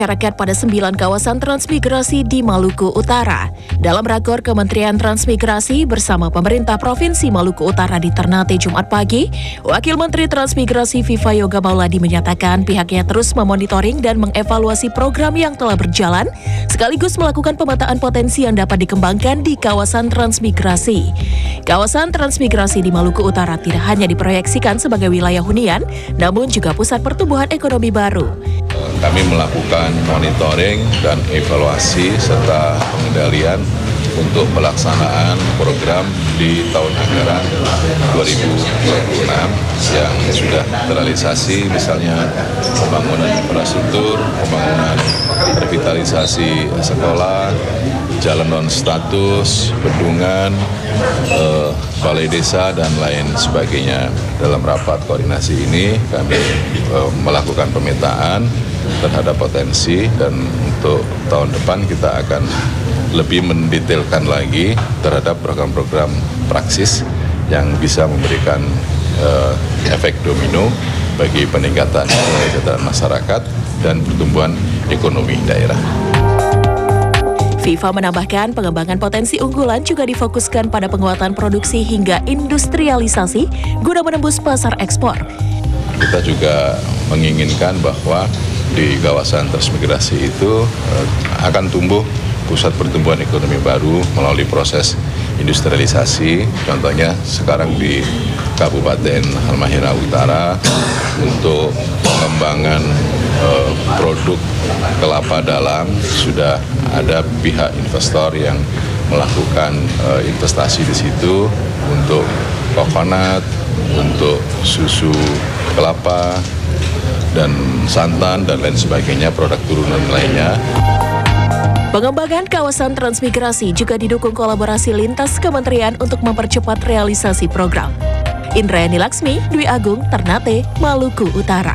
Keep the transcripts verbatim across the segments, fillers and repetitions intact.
masyarakat pada sembilan kawasan transmigrasi di Maluku Utara. Dalam rakor Kementerian Transmigrasi bersama pemerintah Provinsi Maluku Utara di Ternate Jumat pagi, Wakil Menteri Transmigrasi Viva Yoga Mauladi menyatakan pihaknya terus memonitoring dan mengevaluasi program yang telah berjalan, sekaligus melakukan pemetaan potensi yang dapat dikembangkan di kawasan transmigrasi. Kawasan transmigrasi di Maluku Utara tidak hanya diproyeksikan sebagai wilayah hunian, namun juga pusat pertumbuhan ekonomi baru. Kami melakukan monitoring dan evaluasi serta pengendalian untuk pelaksanaan program di tahun anggaran dua ribu dua puluh enam yang sudah terrealisasi, misalnya pembangunan infrastruktur, pembangunan revitalisasi sekolah, jalan non status, bendungan, eh, balai desa, dan lain sebagainya. Dalam rapat koordinasi ini kami eh, melakukan pemetaan terhadap potensi, dan untuk tahun depan kita akan lebih mendetailkan lagi terhadap program-program praksis yang bisa memberikan uh, efek domino bagi peningkatan kesejahteraan masyarakat dan pertumbuhan ekonomi daerah. Viva menambahkan pengembangan potensi unggulan juga difokuskan pada penguatan produksi hingga industrialisasi guna menembus pasar ekspor. Kita juga menginginkan bahwa di kawasan transmigrasi itu uh, akan tumbuh pusat pertumbuhan ekonomi baru melalui proses industrialisasi. Contohnya sekarang di Kabupaten Halmahera Utara untuk pengembangan uh, produk kelapa dalam sudah ada pihak investor yang melakukan uh, investasi di situ untuk kokonat, untuk susu kelapa dan santan dan lain sebagainya, produk turunan lainnya. Pengembangan kawasan transmigrasi juga didukung kolaborasi lintas kementerian untuk mempercepat realisasi program. Indrayani Laksmi, Dwi Agung, Ternate, Maluku Utara.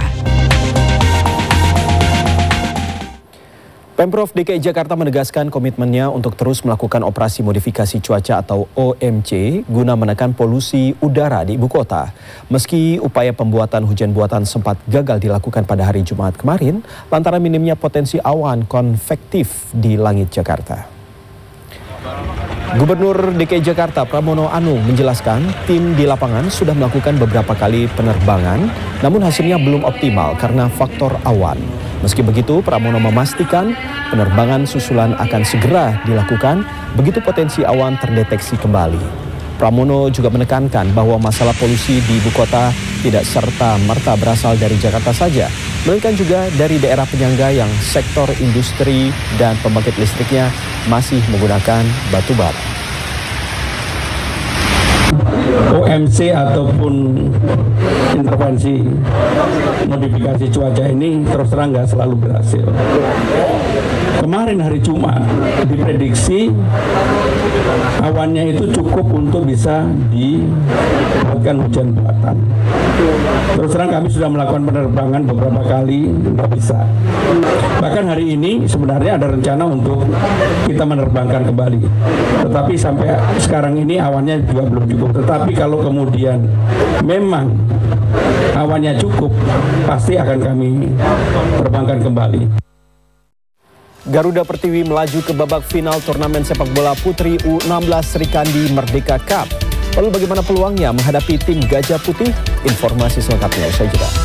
Pemprov D K I Jakarta menegaskan komitmennya untuk terus melakukan operasi modifikasi cuaca atau O M C guna menekan polusi udara di ibu kota. Meski upaya pembuatan hujan buatan sempat gagal dilakukan pada hari Jumat kemarin, lantaran minimnya potensi awan konvektif di langit Jakarta. Gubernur D K I Jakarta Pramono Anung menjelaskan tim di lapangan sudah melakukan beberapa kali penerbangan, namun hasilnya belum optimal karena faktor awan. Meski begitu, Pramono memastikan penerbangan susulan akan segera dilakukan begitu potensi awan terdeteksi kembali. Pramono juga menekankan bahwa masalah polusi di ibu kota tidak serta-merta berasal dari Jakarta saja, melainkan juga dari daerah penyangga yang sektor industri dan pembangkit listriknya masih menggunakan batu bara. O M C ataupun intervensi modifikasi cuaca ini terus terang nggak selalu berhasil. Kemarin hari Jumat diprediksi awannya itu cukup untuk bisa dibuatkan hujan buatan. Terus terang kami sudah melakukan penerbangan beberapa kali, nggak bisa. Bahkan hari ini sebenarnya ada rencana untuk kita menerbangkan kembali. Tetapi sampai sekarang ini awannya juga belum cukup. Tetapi kalau kemudian memang awannya cukup, pasti akan kami terbangkan kembali. Garuda Pertiwi melaju ke babak final turnamen sepak bola putri U enam belas Sri Kandi Merdeka Cup. Lalu bagaimana peluangnya menghadapi tim Gajah Putih? Informasi selengkapnya usai jeda.